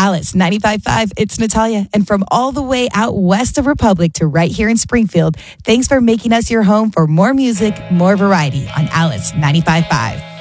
Alice 95.5, it's Natalia. And from all the way out west of Republic to right here in Springfield, thanks for making us your home for more music, more variety on Alice 95.5.